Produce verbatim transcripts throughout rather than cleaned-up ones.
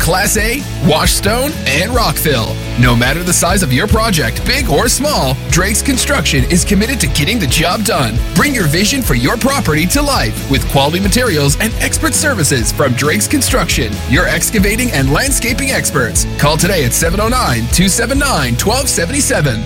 Class A, washstone, and rockfill. No matter the size of your project, big or small, Drake's Construction is committed to getting the job done. Bring your vision for your property to life with quality materials and expert services from Drake's Construction, your excavating and landscaping experts. Call today at seven oh nine, two seven nine, one two seven seven.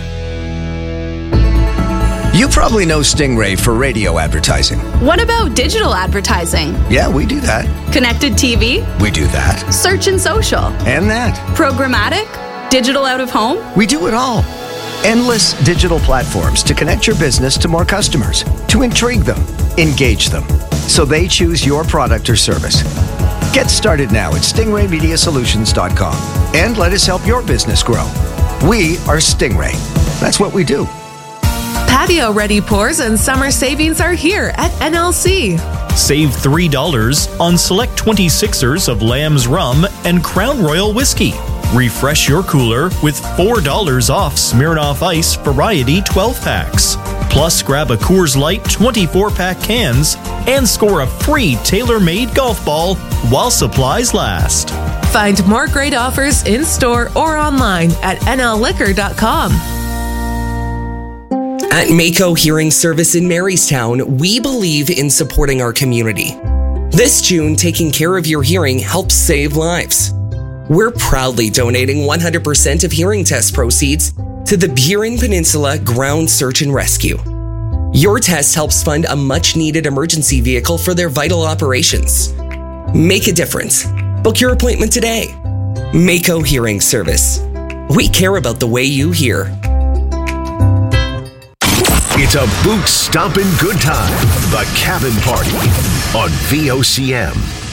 You probably know Stingray for radio advertising. What about digital advertising? Yeah, we do that. Connected T V? We do that. Search and social? And that. Programmatic? Digital out of home? We do it all. Endless digital platforms to connect your business to more customers, to intrigue them, engage them, so they choose your product or service. Get started now at stingray media solutions dot com and let us help your business grow. We are Stingray. That's what we do. Patio Ready Pours and summer savings are here at N L C. Save three dollars on select twenty-sixers of Lamb's Rum and Crown Royal Whiskey. Refresh your cooler with four dollars off Smirnoff Ice Variety twelve packs. Plus, grab a Coors Light twenty-four pack cans and score a free tailor-made golf ball while supplies last. Find more great offers in-store or online at N L liquor dot com. At Mako Hearing Service in Marystown, we believe in supporting our community. This June, taking care of your hearing helps save lives. We're proudly donating one hundred percent of hearing test proceeds to the Burin Peninsula Ground Search and Rescue. Your test helps fund a much-needed emergency vehicle for their vital operations. Make a difference. Book your appointment today. Mako Hearing Service. We care about the way you hear. It's a boot stomping good time. The Cabin Party on V O C M.